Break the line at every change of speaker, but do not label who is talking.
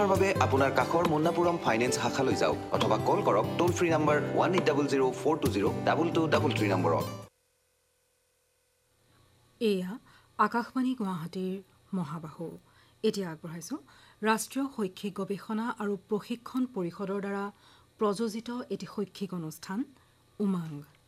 বাবে আপোনাৰ কাষৰ মুন্নাপুৰম ফাইনেন্স শাখালৈ যাওক অথবা কল কৰক টোল ফ্ৰী নম্বৰ 1800-420-2233 নম্বৰত।
এয়া আকাশবাণী গুৱাহাটীৰ মহাবাহু। এতিয়া আগবঢ়াইছো ৰাষ্ট্ৰীয় শৈক্ষিক গৱেষণা আৰু প্ৰশিক্ষণ পৰিষদৰ দ্বাৰা প্ৰযোজিত এটি শৈক্ষিক অনুষ্ঠান উমাংগ।